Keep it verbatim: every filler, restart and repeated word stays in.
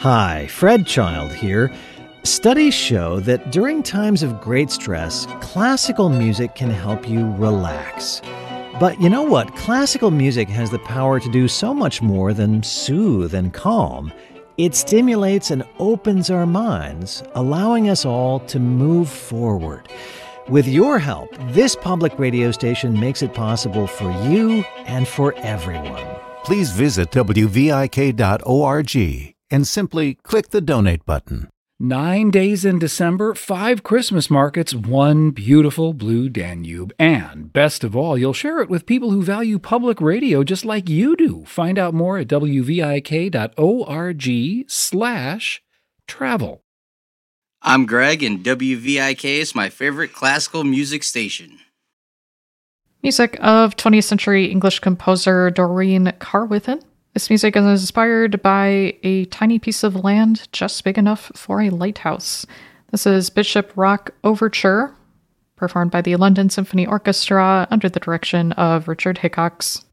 Hi, Fred Child here. Studies show that during times of great stress, classical music can help you relax. But you know what? Classical music has the power to do so much more than soothe and calm. It stimulates and opens our minds, allowing us all to move forward. With your help, this public radio station makes it possible for you and for everyone. Please visit W V I K dot org and simply click the donate button. Nine days in December, five Christmas markets, one beautiful blue Danube. And best of all, you'll share it with people who value public radio just like you do. Find out more at W V I K dot org slash travel. I'm Greg, and W V I K is my favorite classical music station. Music of twentieth century English composer Doreen Carwithen. This music is inspired by a tiny piece of land just big enough for a lighthouse. This is Bishop Rock Overture, performed by the London Symphony Orchestra under the direction of Richard Hickox.